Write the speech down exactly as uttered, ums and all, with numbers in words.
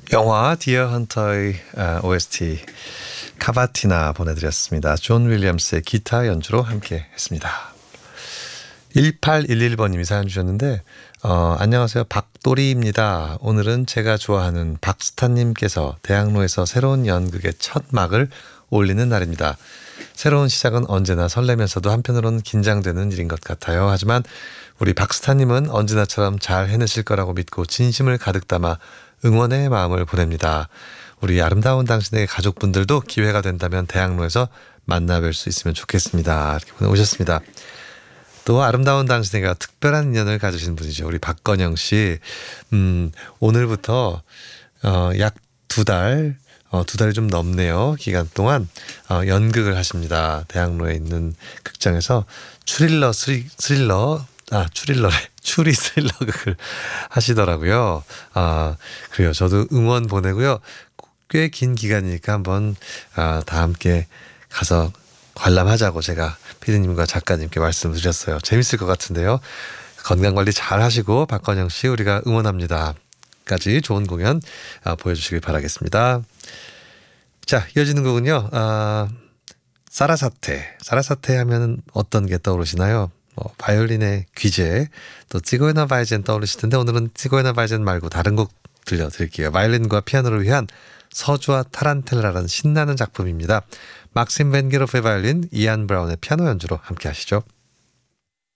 영화 디어 헌터의 오에스티 카바티나 보내드렸습니다. 존 윌리엄스의 기타 연주로 함께 했습니다. 일팔일일 번님이 사연 주셨는데 어, 안녕하세요. 박도리입니다. 오늘은 제가 좋아하는 박스타님께서 대학로에서 새로운 연극의 첫 막을 올리는 날입니다. 새로운 시작은 언제나 설레면서도 한편으로는 긴장되는 일인 것 같아요. 하지만 우리 박스타님은 언제나처럼 잘 해내실 거라고 믿고 진심을 가득 담아 응원의 마음을 보냅니다. 우리 아름다운 당신의 가족분들도 기회가 된다면 대학로에서 만나뵐 수 있으면 좋겠습니다. 이렇게 보내오셨습니다. 또 아름다운 당신에게 특별한 인연을 가지신 분이죠. 우리 박건영 씨. 음, 오늘부터 어, 약 두 달, 어, 두 달이 좀 넘네요. 기간 동안 어, 연극을 하십니다. 대학로에 있는 극장에서 추릴러, 스리, 스릴러, 아, 추릴러래. 추리 스릴러극을 하시더라고요. 아, 그래요. 저도 응원 보내고요. 꽤 긴 기간이니까 한번 아, 다 함께 가서 관람하자고 제가 피디님과 작가님께 말씀드렸어요. 재밌을 것 같은데요. 건강관리 잘 하시고 박건영 씨 우리가 응원합니다. 까지 좋은 공연 아, 보여주시길 바라겠습니다. 자, 이어지는 곡은요. 아, 사라사테. 사라사테 하면 어떤 게 떠오르시나요? 뭐 바이올린의 귀재, 또 찌고에나 바이젠 떠오르실 텐데 오늘은 찌고에나 바이젠 말고 다른 곡 들려드릴게요. 바이올린과 피아노를 위한 서주와 타란텔라라는 신나는 작품입니다. 막심 벤 게로프의 바이올린, 이안 브라운의 피아노 연주로 함께 하시죠.